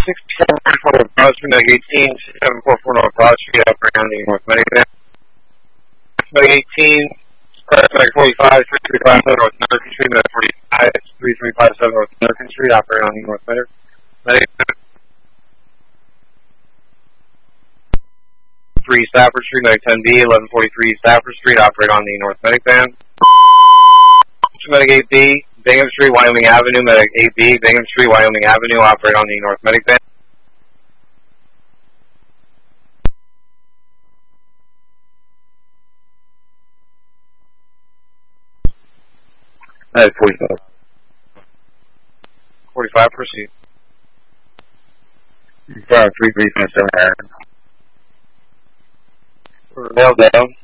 6744 Broad Street, Medic 18, 7440 Broad Street, operating on the North Medic Band. Medic 18, Medic 45, 3357 North American Street, Medic 45, 3357 North American Street, operating on the North Medic. Medic 3 Stafford Street, Medic 10B, 1143 Stafford Street, operating on the North Medic Band. Medic 8B, Bingham Street, Wyoming Avenue, Medic 8B, Bingham Street, Wyoming Avenue, operate on the North Medic Band. Medic 45. 45, proceed. 3357. Nailed down.